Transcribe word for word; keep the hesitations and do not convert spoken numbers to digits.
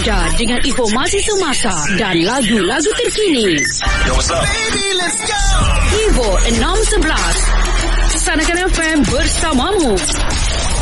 anda dengan informasi semasa dan lagu-lagu terkini. Yo, what's up? Baby, let's go. Vivo enam sebelas. Sanakan F M bersamamu.